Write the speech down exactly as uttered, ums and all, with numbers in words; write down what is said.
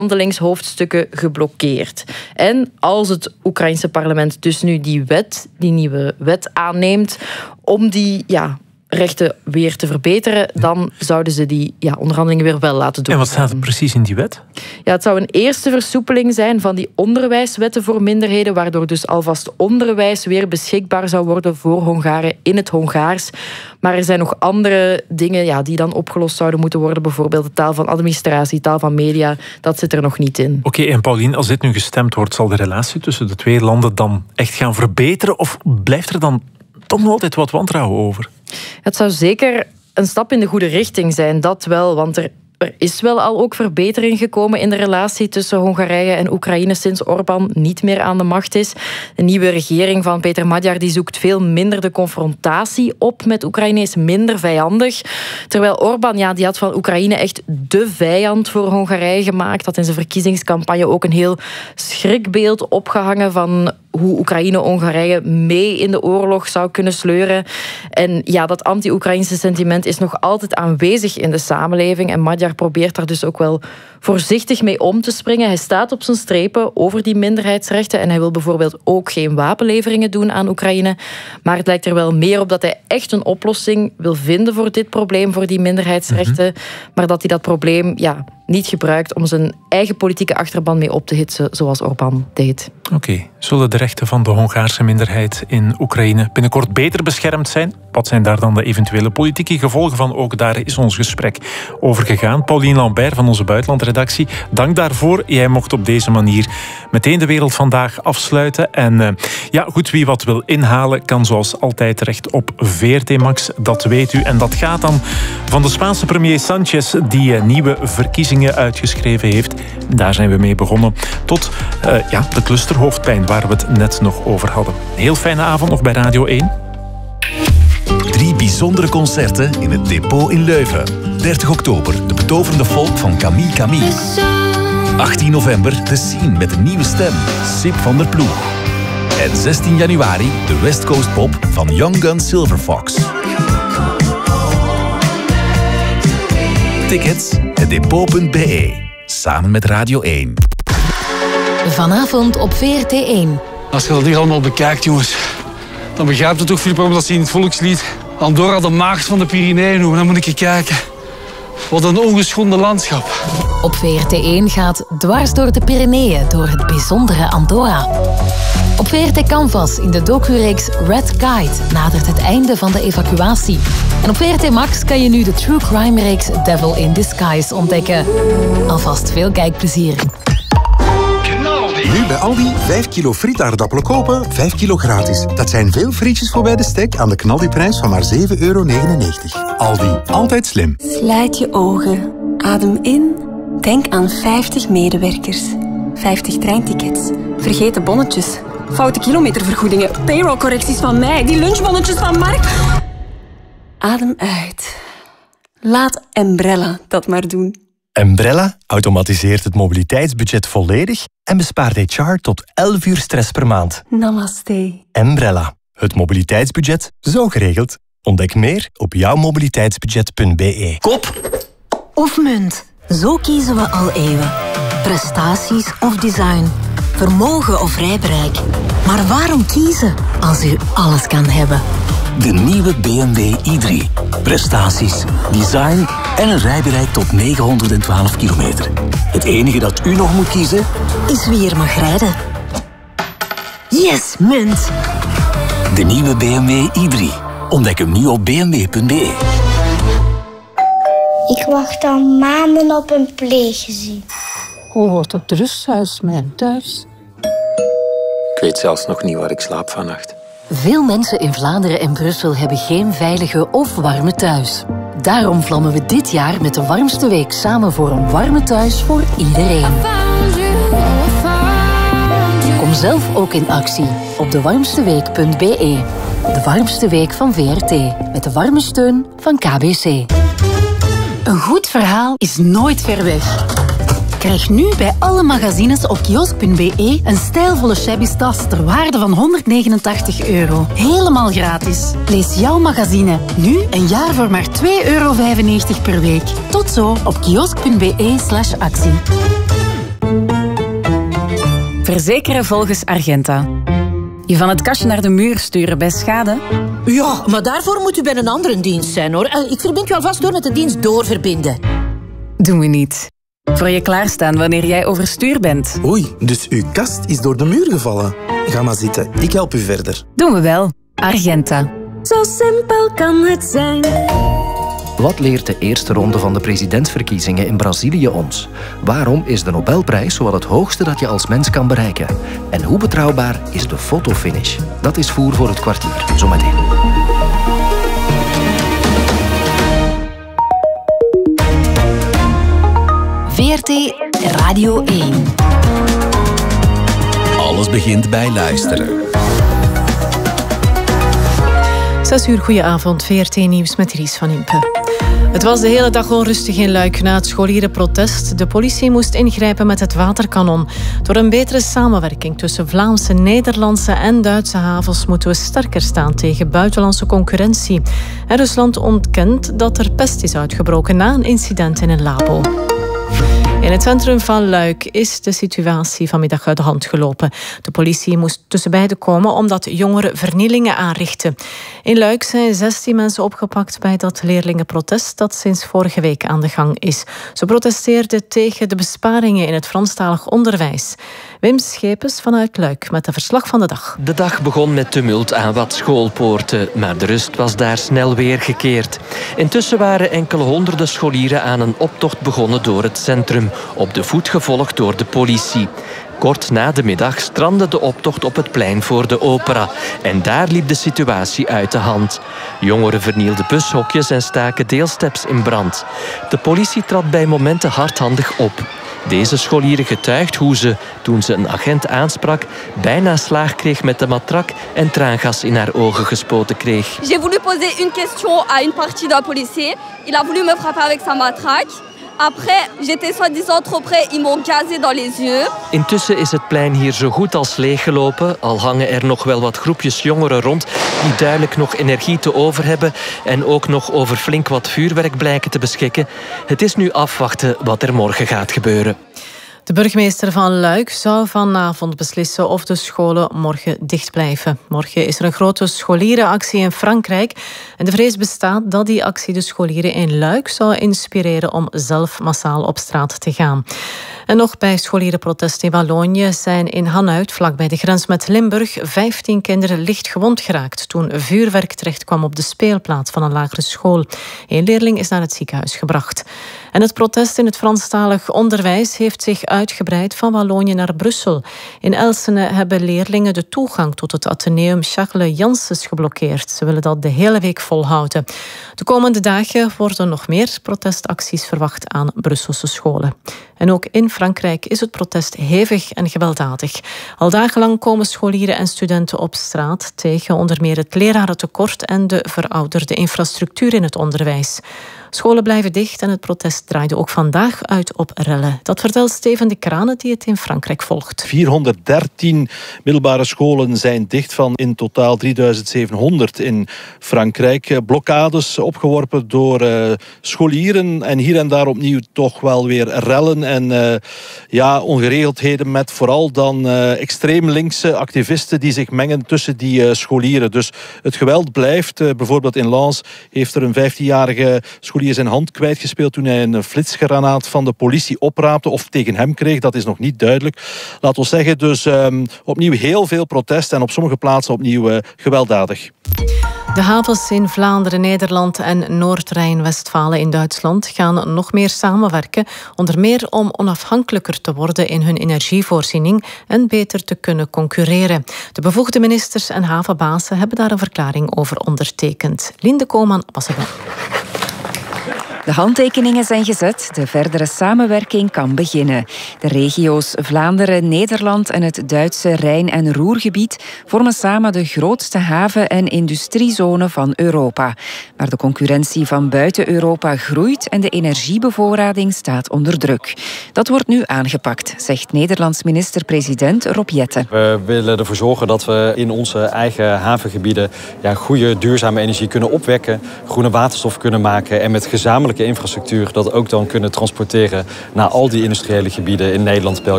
handelingshoofdstukken geblokkeerd. En als het Oekraïense parlement dus nu die wet, die nieuwe wet aanneemt, om die ja, rechten weer te verbeteren, dan zouden ze die ja, onderhandelingen weer wel laten doen. En wat staat er precies in die wet? Ja, het zou een eerste versoepeling zijn van die onderwijswetten voor minderheden, waardoor dus alvast onderwijs weer beschikbaar zou worden voor Hongaren in het Hongaars. Maar er zijn nog andere dingen ja, die dan opgelost zouden moeten worden. Bijvoorbeeld de taal van administratie, taal van media. Dat zit er nog niet in. Oké, okay, en Paulien, als dit nu gestemd wordt, zal de relatie tussen de twee landen dan echt gaan verbeteren? Of blijft er dan toch nog altijd wat wantrouwen over? Het zou zeker een stap in de goede richting zijn, dat wel. Want er, er is wel al ook verbetering gekomen in de relatie tussen Hongarije en Oekraïne sinds Orbán niet meer aan de macht is. De nieuwe regering van Peter Magyar die zoekt veel minder de confrontatie op met Oekraïne, is minder vijandig. Terwijl Orbán, ja, die had van Oekraïne echt de vijand voor Hongarije gemaakt. Had in zijn verkiezingscampagne ook een heel schrikbeeld opgehangen van hoe Oekraïne Hongarije mee in de oorlog zou kunnen sleuren. En ja, dat anti-Oekraïnse sentiment is nog altijd aanwezig in de samenleving. En Magyar probeert daar dus ook wel voorzichtig mee om te springen. Hij staat op zijn strepen over die minderheidsrechten en hij wil bijvoorbeeld ook geen wapenleveringen doen aan Oekraïne. Maar het lijkt er wel meer op dat hij echt een oplossing wil vinden voor dit probleem, voor die minderheidsrechten. Mm-hmm. Maar dat hij dat probleem ja, niet gebruikt om zijn eigen politieke achterban mee op te hitsen, zoals Orbán deed. Oké, okay. Zullen de rechten van de Hongaarse minderheid in Oekraïne binnenkort beter beschermd zijn? Wat zijn daar dan de eventuele politieke gevolgen van? Ook daar is ons gesprek over gegaan. Pauline Lambert van onze buitenlandredactie, dank daarvoor. Jij mocht op deze manier meteen de wereld vandaag afsluiten. En uh, ja, goed, wie wat wil inhalen, kan zoals altijd terecht op V R T Max. Dat weet u. En dat gaat dan van de Spaanse premier Sánchez, die uh, nieuwe verkiezingen uitgeschreven heeft. Daar zijn we mee begonnen. Tot uh, ja, de clusterhoofdpijn, waar we het net nog over hadden. Heel fijne avond nog bij Radio één. Drie bijzondere concerten in het Depot in Leuven. dertig oktober, de betoverende folk van Camille Camille. achttien november, de Scene met een nieuwe stem, Sip van der Ploeg. En zestien januari, de West Coast Pop van Young Gun Silver Fox. Tickets, het depot punt b e. Samen met Radio één. Vanavond op V R T één. Als je dat hier allemaal bekijkt, jongens, dan begrijpt het toch, Filip, waarom dat ze in het volkslied Andorra de maagd van de Pyreneeën noemen. Dan moet ik je kijken. Wat een ongeschonden landschap. Op V R T één gaat dwars door de Pyreneeën, door het bijzondere Andorra. Op V R T Canvas in de docureeks Red Guide nadert het einde van de evacuatie. En op V R T Max kan je nu de True Crime-reeks Devil in Disguise ontdekken. Alvast veel kijkplezier. Nu bij Aldi vijf kilo frietaardappelen kopen, vijf kilo gratis. Dat zijn veel frietjes voor bij de stek aan de knaldiprijs van maar zeven euro negenennegentig. Aldi, altijd slim. Sluit je ogen. Adem in. Denk aan vijftig medewerkers. vijftig treintickets. Vergeten bonnetjes. Foute kilometervergoedingen. Payrollcorrecties van mij. Die lunchbonnetjes van Mark. Adem uit. Laat Embrella dat maar doen. Embrella automatiseert het mobiliteitsbudget volledig en bespaart H R tot elf uur stress per maand. Namaste. Embrella, het mobiliteitsbudget zo geregeld. Ontdek meer op jouw mobiliteitsbudget punt b e. Kop of munt? Zo kiezen we al eeuwen. Prestaties of design. Vermogen of rijbereik. Maar waarom kiezen als u alles kan hebben? De nieuwe B M W i drie. Prestaties, design en een rijbereik tot negenhonderdtwaalf kilometer. Het enige dat u nog moet kiezen is wie er mag rijden. Yes, munt! De nieuwe B M W i drie. Ontdek hem nu op b m w punt b e. Ik wacht al maanden op een pleeggezin. Hoe wordt het rusthuis mijn thuis? Ik weet zelfs nog niet waar ik slaap vannacht. Veel mensen in Vlaanderen en Brussel hebben geen veilige of warme thuis. Daarom vlammen we dit jaar met de warmste week samen voor een warme thuis voor iedereen. Kom zelf ook in actie op de warmste week punt b e. De warmste week van V R T. Met de warme steun van K B C. Een goed verhaal is nooit ver weg. Krijg nu bij alle magazines op kiosk punt b e een stijlvolle shabby's tas ter waarde van honderdnegenentachtig euro. Helemaal gratis. Lees jouw magazine nu een jaar voor maar twee euro vijfennegentig per week. Tot zo op kiosk punt b e slash actie. Verzekeren volgens Argenta. Je van het kastje naar de muur sturen bij schade? Ja, maar daarvoor moet u bij een andere dienst zijn, hoor. Ik verbind u alvast door met de dienst doorverbinden. Doen we niet. Voor je klaarstaan wanneer jij overstuur bent. Oei, dus uw kast is door de muur gevallen. Ga maar zitten, ik help u verder. Doen we wel. Argenta. Zo simpel kan het zijn. Wat leert de eerste ronde van de presidentsverkiezingen in Brazilië ons? Waarom is de Nobelprijs zowat het hoogste dat je als mens kan bereiken? En hoe betrouwbaar is de fotofinish? Dat is Voer voor het kwartier. Zometeen. V R T Radio één. Alles begint bij luisteren. Zes uur, goedenavond. V R T Nieuws met Ries van Impe. Het was de hele dag onrustig in Luik na het scholierenprotest. De politie moest ingrijpen met het waterkanon. Door een betere samenwerking tussen Vlaamse, Nederlandse en Duitse havens moeten we sterker staan tegen buitenlandse concurrentie. En Rusland ontkent dat er pest is uitgebroken na een incident in een labo. In het centrum van Luik is de situatie vanmiddag uit de hand gelopen. De politie moest tussen beiden komen omdat jongeren vernielingen aanrichten. In Luik zijn zestien mensen opgepakt bij dat leerlingenprotest dat sinds vorige week aan de gang is. Ze protesteerden tegen de besparingen in het Franstalig onderwijs. Wim Schepens vanuit Luik met een verslag van de dag. De dag begon met tumult aan wat schoolpoorten, maar de rust was daar snel weer gekeerd. Intussen waren enkele honderden scholieren aan een optocht begonnen door het centrum, op de voet gevolgd door de politie. Kort na de middag strandde de optocht op het plein voor de opera. En daar liep de situatie uit de hand. Jongeren vernielden bushokjes en staken deelsteps in brand. De politie trad bij momenten hardhandig op. Deze scholieren getuigt hoe ze, toen ze een agent aansprak, bijna slaag kreeg met de matrak en traangas in haar ogen gespoten kreeg. J'ai voulu poser une question à une partie d'un policier. Il a voulu me frapper avec sa matraque. Après, j'étais soi-disant trop près, ils m'ont gazé dans les yeux. Intussen is het plein hier zo goed als leeggelopen. Al hangen er nog wel wat groepjes jongeren rond die duidelijk nog energie te over hebben en ook nog over flink wat vuurwerk blijken te beschikken. Het is nu afwachten wat er morgen gaat gebeuren. De burgemeester van Luik zou vanavond beslissen of de scholen morgen dicht blijven. Morgen is er een grote scholierenactie in Frankrijk. En de vrees bestaat dat die actie de scholieren in Luik zou inspireren om zelf massaal op straat te gaan. En nog bij scholierenprotest in Wallonië zijn in Hanuit, vlakbij de grens met Limburg, vijftien kinderen licht gewond geraakt toen vuurwerk terecht kwam op de speelplaats van een lagere school. Een leerling is naar het ziekenhuis gebracht. En het protest in het Franstalig onderwijs heeft zich uitgebreid van Wallonië naar Brussel. In Elsene hebben leerlingen de toegang tot het Atheneum Charles Janssens geblokkeerd. Ze willen dat de hele week volhouden. De komende dagen worden nog meer protestacties verwacht aan Brusselse scholen. En ook in Frankrijk is het protest hevig en gewelddadig. Al dagenlang komen scholieren en studenten op straat tegen onder meer het lerarentekort en de verouderde infrastructuur in het onderwijs. Scholen blijven dicht en het protest draaide ook vandaag uit op rellen. Dat vertelt Steven de Kranen die het in Frankrijk volgt. vierhonderddertien middelbare scholen zijn dicht van in totaal drieduizend zevenhonderd in Frankrijk. Blokkades opgeworpen door uh, scholieren en hier en daar opnieuw toch wel weer rellen en uh, ja, ongeregeldheden met vooral dan uh, extreem linkse activisten die zich mengen tussen die uh, scholieren. Dus het geweld blijft. Uh, bijvoorbeeld in Lens heeft er een vijftienjarige scholier zijn hand kwijtgespeeld toen hij een flitsgranaat van de politie opraapte of tegen hem kreeg. Dat is nog niet duidelijk. Laat ons zeggen, dus um, opnieuw heel veel protest en op sommige plaatsen opnieuw uh, gewelddadig. De havens in Vlaanderen, Nederland en Noord-Rijn-Westfalen in Duitsland gaan nog meer samenwerken, onder meer om onafhankelijker te worden in hun energievoorziening en beter te kunnen concurreren. De bevoegde ministers en havenbazen hebben daar een verklaring over ondertekend. Linde Koolman was erbij. De handtekeningen zijn gezet, de verdere samenwerking kan beginnen. De regio's Vlaanderen, Nederland en het Duitse Rijn- en Roergebied vormen samen de grootste haven- en industriezone van Europa. Maar de concurrentie van buiten Europa groeit en de energiebevoorrading staat onder druk. Dat wordt nu aangepakt, zegt Nederlands minister-president Rob Jetten. We willen ervoor zorgen dat we in onze eigen havengebieden ja, goede duurzame energie kunnen opwekken, groene waterstof kunnen maken en met gezamenlijke infrastructuur dat ook dan kunnen transporteren naar al die industriële gebieden in Nederland, België